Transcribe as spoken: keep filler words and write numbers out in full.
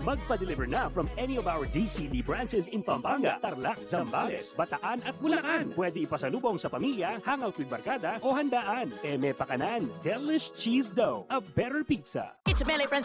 Magpa-deliver na from any of our D C D branches in Pampanga, Tarlac, Zambales, Bataan at Bulacan. Pwede ipasalubong sa pamilya, hangout with barkada o handaan. Eme Pakanan, Delish Cheese Dough, a better pizza. It's Meli